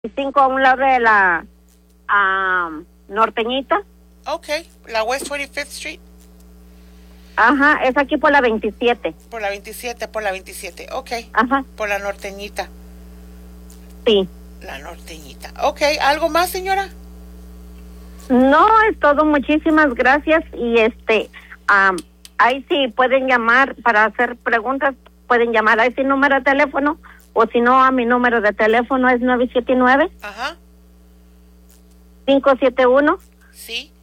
5 a un lado de la norteñita. Okay, la West 25th Street. Ajá, es aquí por la 27. Por la 27, okay. Ajá. Por la norteñita. Sí. La norteñita. Okay, ¿algo más, señora? No, es todo, muchísimas gracias. Y ahí sí pueden llamar para hacer preguntas, pueden llamar a ese número de teléfono, o si no, a mi número de teléfono es 979. Ajá. 571. Sí.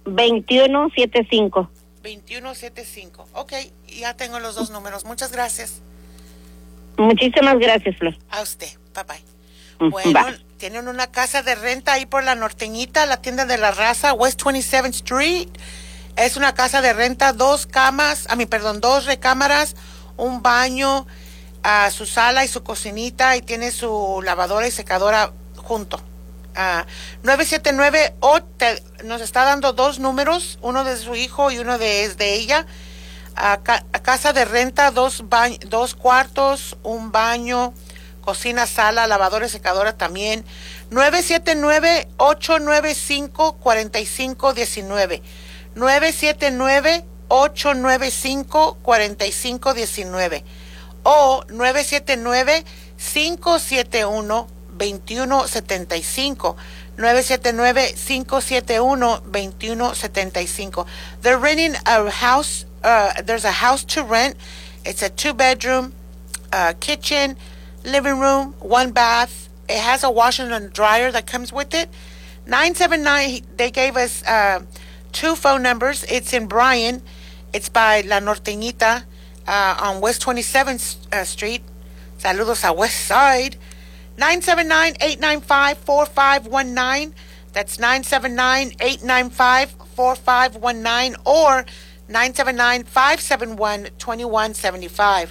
2175. 2175. Okay, ya tengo los dos números. Muchas gracias. Muchísimas gracias, Flor. A usted. Bye bye. Bueno, bye. Tienen una casa de renta ahí por la norteñita, la tienda de la raza, West 27th Street. Es una casa de renta, dos recámaras, un baño, su sala y su cocinita, y tiene su lavadora y secadora junto. 979 nos está dando dos números, uno de su hijo y uno de ella. Casa de renta, dos cuartos, un baño, cocina, sala, lavadora y secadora también. 979-895-4519. 979-895-4519. O 979-571-2175. 979-571-2175. They're renting a house. There's a house to rent. It's a 2-bedroom, kitchen, living room, 1 bath. It has a washer and dryer that comes with it. 979, they gave us 2 phone numbers. It's in Bryan. It's by La Norteñita on West 27th Street. Saludos a West Side. 979-895-4519. That's 979-895-4519 or 979-571-2175.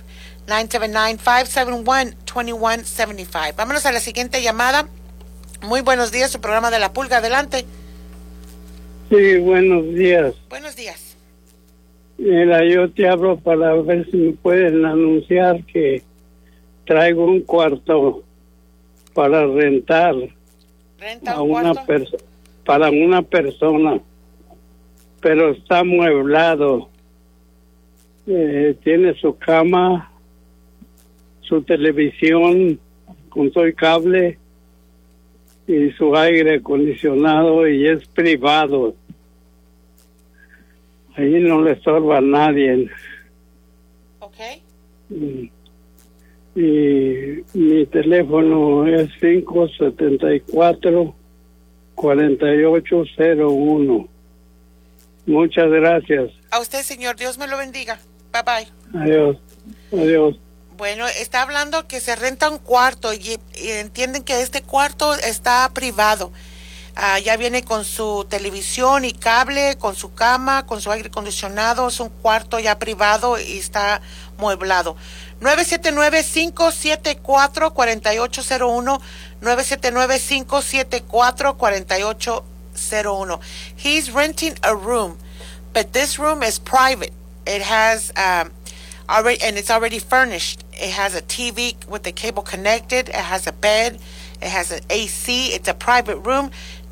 979-571-2175. Vámonos a la siguiente llamada. Muy buenos días, su programa de La Pulga. Adelante. Sí, buenos días. Buenos días. Mira, yo te hablo para ver si me pueden anunciar que traigo un cuarto para rentar. ¿Renta a un una cuarto? Para una persona, pero está amueblado. Tiene su cama, su televisión con todo el cable y su aire acondicionado, y es privado. Ahí no le estorba a nadie. Okay. Y mi teléfono es 574-4801. Muchas gracias. A usted, señor. Dios me lo bendiga. Bye bye. Adiós. Adiós. Bueno, está hablando que se renta un cuarto y entienden que este cuarto está privado. Ya viene con su televisión y cable, con su cama, con su aire acondicionado. Es un cuarto ya privado y está mueblado. 979-574-4801. 979-574-4801. He's renting a room, but this room is private. It has it's already furnished. It has a TV with the cable connected. It has a bed. It has an AC. It's a private room.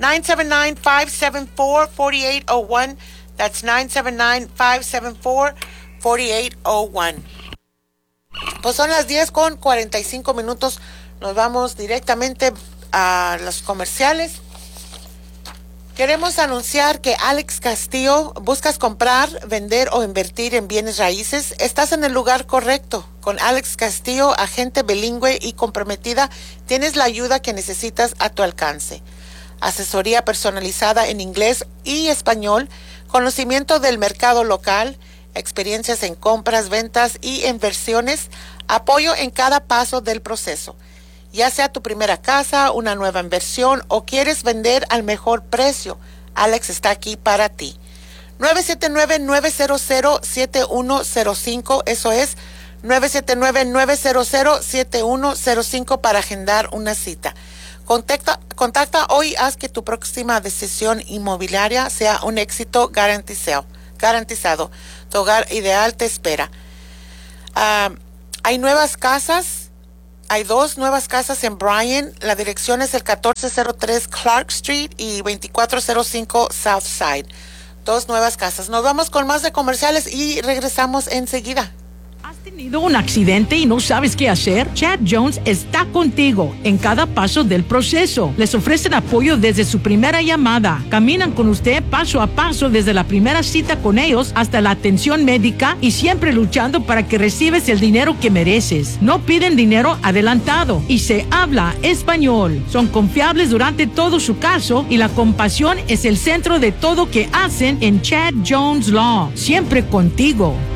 979-574-4801. That's 979-574-4801. Pues son las 10:45. Nos vamos directamente a los comerciales. Queremos anunciar que Alex Castillo, ¿buscas comprar, vender o invertir en bienes raíces? Estás en el lugar correcto. Con Alex Castillo, agente bilingüe y comprometida, tienes la ayuda que necesitas a tu alcance. Asesoría personalizada en inglés y español, conocimiento del mercado local, experiencias en compras, ventas y inversiones, apoyo en cada paso del proceso. Ya sea tu primera casa, una nueva inversión o quieres vender al mejor precio, Alex está aquí para ti. 979-900-7105, eso es 979-900-7105 para agendar una cita. Contacta hoy y haz que tu próxima decisión inmobiliaria sea un éxito garantizado. Tu hogar ideal te espera. Hay nuevas casas Hay 2 nuevas casas en Bryan. La dirección es el 1403 Clark Street y 2405 Southside. 2 nuevas casas. Nos vamos con más de comerciales y regresamos enseguida. ¿Has tenido un accidente y no sabes qué hacer? Chad Jones está contigo en cada paso del proceso. Les ofrecen apoyo desde su primera llamada. Caminan con usted paso a paso desde la primera cita con ellos hasta la atención médica y siempre luchando para que recibes el dinero que mereces. No piden dinero adelantado y se habla español. Son confiables durante todo su caso y la compasión es el centro de todo que hacen en Chad Jones Law. Siempre contigo.